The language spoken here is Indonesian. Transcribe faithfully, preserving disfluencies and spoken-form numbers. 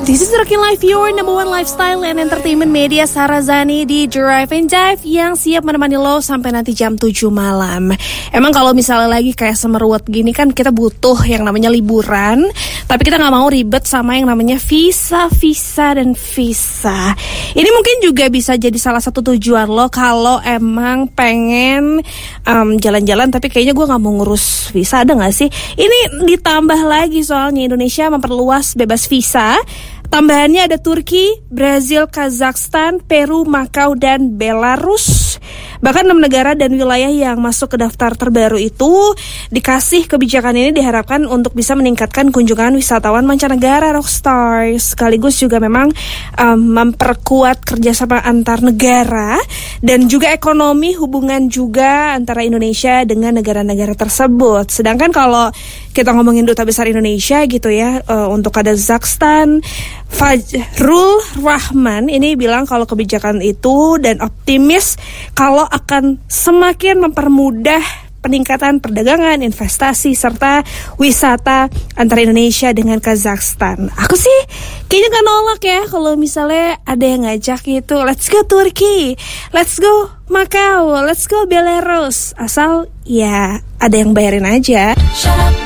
This is Rockin' Life, your number one lifestyle and entertainment media. Sarah Zani di Drive and Dive yang siap menemani lo sampai nanti jam tujuh malam. Emang kalau misalnya lagi kayak semeruat gini kan kita butuh yang namanya liburan, tapi kita gak mau ribet sama yang namanya visa, visa, dan visa. Ini mungkin juga bisa jadi salah satu tujuan lo kalau emang pengen um, jalan-jalan, tapi kayaknya gue gak mau ngurus visa, ada gak sih? Ini ditambah lagi soalnya Indonesia memperluas bebas visa. Tambahannya ada Turki, Brazil, Kazakhstan, Peru, Makau, dan Belarus. Bahkan enam negara dan wilayah yang masuk ke daftar terbaru itu dikasih kebijakan ini diharapkan untuk bisa meningkatkan kunjungan wisatawan mancanegara, Rockstars. Sekaligus juga memang um, memperkuat kerjasama antar negara dan juga ekonomi hubungan juga antara Indonesia dengan negara-negara tersebut. Sedangkan kalau kita ngomongin duta besar Indonesia gitu ya, uh, untuk Kazakhstan, Fajrul Rahman ini bilang kalau kebijakan itu dan optimis kalau akan semakin mempermudah peningkatan perdagangan, investasi, serta wisata antara Indonesia dengan Kazakhstan. Aku sih kayaknya gak nolak ya kalau misalnya ada yang ngajak gitu, let's go Turki, let's go Makau, let's go Belarus. Asal ya ada yang bayarin aja.